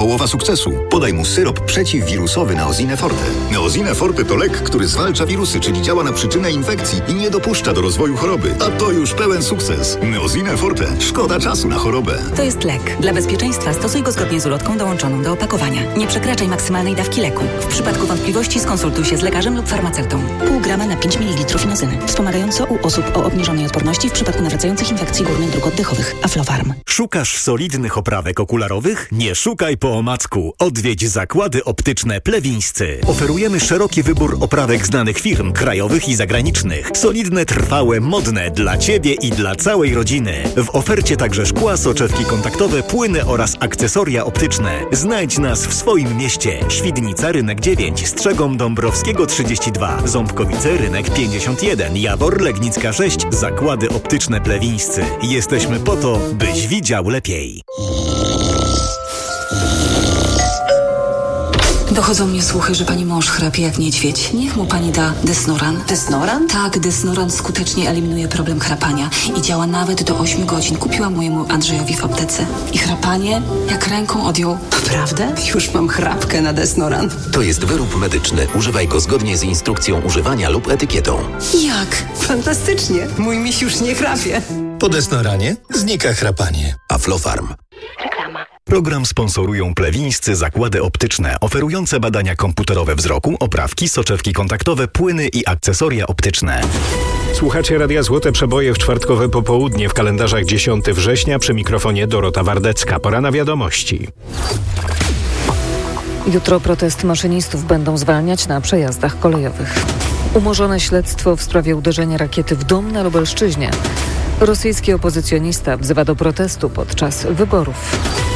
połowa sukcesu. Podaj mu syrop przeciwwirusowy Neosine Forte. Neosine Forte to lek, który zwalcza wirusy, czyli działa na przyczynę infekcji i nie dopuszcza do rozwoju choroby. A to już pełen sukces. Neosine Forte. Szkoda czasu na chorobę. To jest lek. Dla bezpieczeństwa stosuj go zgodnie z ulotką dołączoną do opakowania. Nie przekraczaj maksymalnej dawki leku. W przypadku wątpliwości skonsultuj się z lekarzem lub farmaceutą. Pół grama na 5 ml inozyny. Wspomagająco u osób o obniżonej odporności w przypadku nawracających infekcji górnych dróg oddechowych. Aflofarm. Szukasz solidnych oprawek okularowych? Nie szukaj po omacku. Odwiedź Zakłady Optyczne Plewińscy. Oferujemy szeroki wybór oprawek znanych firm, krajowych i zagranicznych. Solidne, trwałe, modne dla Ciebie i dla całej rodziny. W ofercie także szkła, soczewki kontaktowe, płyny oraz akcesoria optyczne. Znajdź nas w swoim mieście. Świdnica, Rynek 9, Strzegom Dąbrowskiego 32, Ząbkowice, Rynek 51, Jawor, Legnicka 6, Zakłady Optyczne Plewińscy. Jesteśmy po to, byś widział lepiej. Dochodzą mnie słuchy, że pani mąż chrapie jak niedźwiedź. Niech mu pani da Desnoran. Desnoran? Tak, Desnoran skutecznie eliminuje problem chrapania i działa nawet do 8 godzin. Kupiłam mojemu Andrzejowi w aptece. I chrapanie jak ręką odjął. Naprawdę? Już mam chrapkę na Desnoran. To jest wyrób medyczny. Używaj go zgodnie z instrukcją używania lub etykietą. Jak? Fantastycznie. Mój miś już nie chrapie. Po Desnoranie znika chrapanie. Aflofarm. Reklama. Program sponsorują Plewińscy Zakłady Optyczne, oferujące badania komputerowe wzroku, oprawki, soczewki kontaktowe, płyny i akcesoria optyczne. Słuchacie Radia Złote Przeboje w czwartkowe popołudnie, w kalendarzach 10 września, przy mikrofonie Dorota Wardecka. Pora na wiadomości. Jutro protest maszynistów będą zwalniać na przejazdach kolejowych. Umorzone śledztwo w sprawie uderzenia rakiety w dom na Lubelszczyźnie. Rosyjski opozycjonista wzywa do protestu podczas wyborów.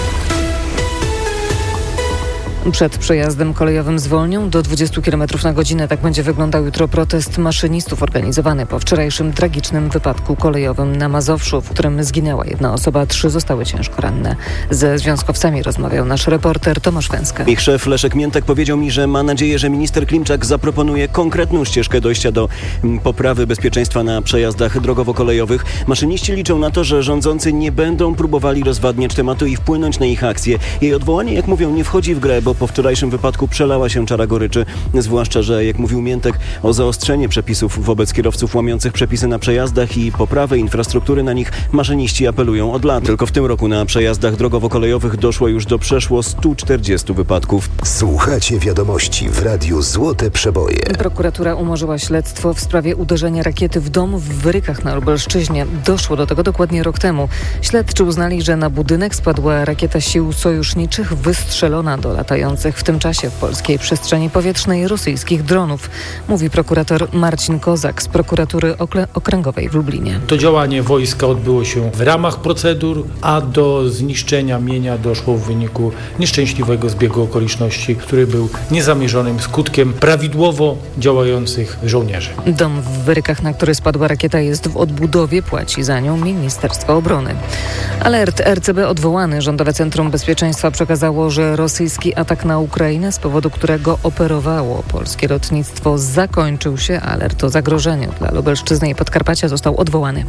Przed przejazdem kolejowym zwolnią do 20 km na godzinę. Tak będzie wyglądał jutro protest maszynistów organizowany po wczorajszym tragicznym wypadku kolejowym na Mazowszu, w którym zginęła jedna osoba, 3 zostały ciężko ranne. Ze związkowcami rozmawiał nasz reporter Tomasz Węska. Ich szef Leszek Miętek powiedział mi, że ma nadzieję, że minister Klimczak zaproponuje konkretną ścieżkę dojścia do poprawy bezpieczeństwa na przejazdach drogowo-kolejowych. Maszyniści liczą na to, że rządzący nie będą próbowali rozwadniać tematu i wpłynąć na ich akcję. Jej odwołanie, jak mówią, nie wchodzi w grę, bo po wczorajszym wypadku przelała się czara goryczy, zwłaszcza, że, jak mówił Miętek, o zaostrzenie przepisów wobec kierowców łamiących przepisy na przejazdach i poprawę infrastruktury na nich maszyniści apelują od lat. Tylko w tym roku na przejazdach drogowo-kolejowych doszło już do przeszło 140 wypadków. Słuchacie wiadomości w Radiu Złote Przeboje. Prokuratura umorzyła śledztwo w sprawie uderzenia rakiety w dom w Wyrykach na Lubelszczyźnie. Doszło do tego dokładnie rok temu. Śledczy uznali, że na budynek spadła rakieta sił sojuszniczych wystrzelona do latających w tym czasie w polskiej przestrzeni powietrznej rosyjskich dronów, mówi prokurator Marcin Kozak z prokuratury okręgowej w Lublinie. To działanie wojska odbyło się w ramach procedur, a do zniszczenia mienia doszło w wyniku nieszczęśliwego zbiegu okoliczności, który był niezamierzonym skutkiem prawidłowo działających żołnierzy. Dom w Wyrykach, na który spadła rakieta, jest w odbudowie, płaci za nią Ministerstwo Obrony. Alert RCB odwołany. Rządowe Centrum Bezpieczeństwa przekazało, że rosyjski atak na Ukrainę, z powodu którego operowało polskie lotnictwo, zakończył się. Alert o zagrożeniu dla Lubelszczyzny i Podkarpacia został odwołany.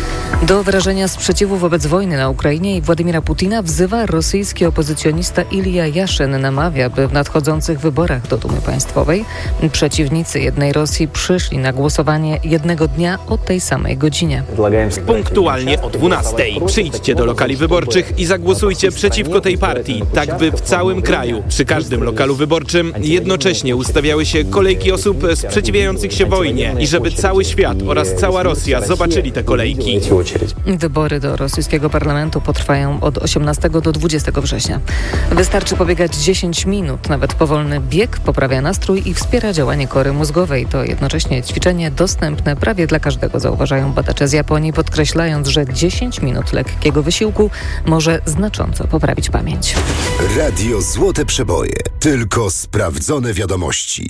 Do wyrażenia sprzeciwu wobec wojny na Ukrainie i Władimira Putina wzywa rosyjski opozycjonista Ilja Jaszyn. Namawia, by w nadchodzących wyborach do Dumy Państwowej przeciwnicy jednej Rosji przyszli na głosowanie jednego dnia o tej samej godzinie. Punktualnie o 12:00. Przyjdźcie do lokali wyborczych i zagłosujcie przeciwko tej partii, tak by w całym kraju, przy każdym lokalu wyborczym, jednocześnie ustawiały się kolejki osób sprzeciwiających się wojnie i żeby cały świat oraz cała Rosja zobaczyli te kolejki. Wybory do rosyjskiego parlamentu potrwają od 18 do 20 września. Wystarczy pobiegać 10 minut. Nawet powolny bieg poprawia nastrój i wspiera działanie kory mózgowej. To jednocześnie ćwiczenie dostępne prawie dla każdego, zauważają badacze z Japonii, podkreślając, że 10 minut lekkiego wysiłku może znacząco poprawić pamięć. Radio Złote Przeboje. Tylko sprawdzone wiadomości.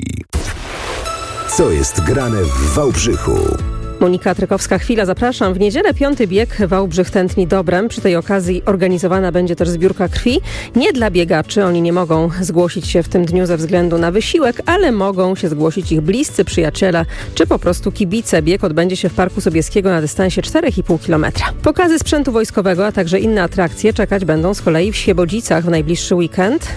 Co jest grane w Wałbrzychu? Monika Trykowska-Chwila, zapraszam. W niedzielę 5. bieg Wałbrzych tętni Dobrem. Przy tej okazji organizowana będzie też zbiórka krwi. Nie dla biegaczy, oni nie mogą zgłosić się w tym dniu ze względu na wysiłek, ale mogą się zgłosić ich bliscy, przyjaciele, czy po prostu kibice. Bieg odbędzie się w Parku Sobieskiego na dystansie 4,5 km. Pokazy sprzętu wojskowego, a także inne atrakcje czekać będą z kolei w Świebodzicach w najbliższy weekend.